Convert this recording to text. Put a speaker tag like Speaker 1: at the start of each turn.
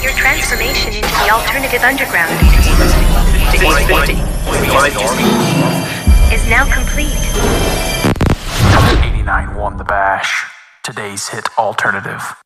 Speaker 1: Your transformation into the alternative underground is now complete.
Speaker 2: 89 won the bash. Today's hit alternative.